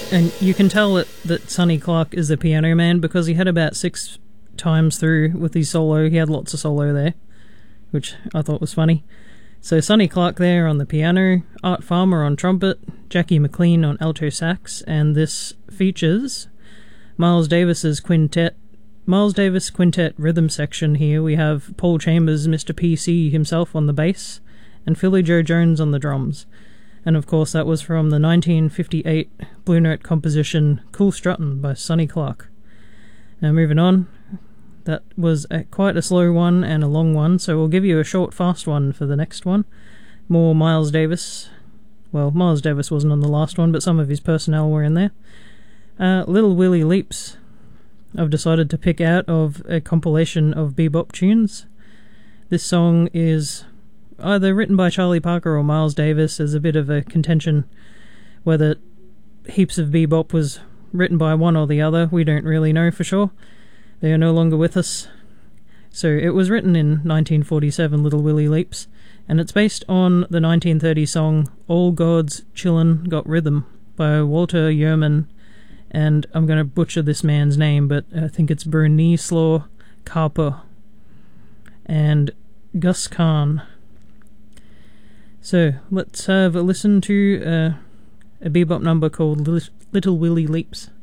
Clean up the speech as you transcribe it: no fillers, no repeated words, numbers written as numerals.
And you can tell that Sonny Clark is the piano man because he had about 6 times through with his solo. He had lots of solo there, which I thought was funny. So Sonny Clark there on the piano, Art Farmer on trumpet, Jackie McLean on alto sax, and this features Miles Davis Quintet rhythm section here. We have Paul Chambers, Mr. PC himself on the bass, and Philly Joe Jones on the drums. And of course that was from the 1958 Blue Note composition Cool Struttin' by Sonny Clark. Now moving on, that was quite a slow one and a long one, so we'll give you a short fast one for the next one. More Miles Davis. Well, Miles Davis wasn't on the last one, but some of his personnel were in there. Little Willie Leaps I've decided to pick out of a compilation of bebop tunes. This song is either written by Charlie Parker or Miles Davis. There's a bit of a contention whether Heaps of Bebop was written by one or the other. We don't really know for sure. They are no longer with us. So it was written in 1947, Little Willie Leaps, and it's based on the 1930 song All God's Chillin' Got Rhythm by Walter Yearman, and I'm going to butcher this man's name, but I think it's Brunislaw Karpa and Gus Kahn. So let's have a listen to a bebop number called Little Willie Leaps.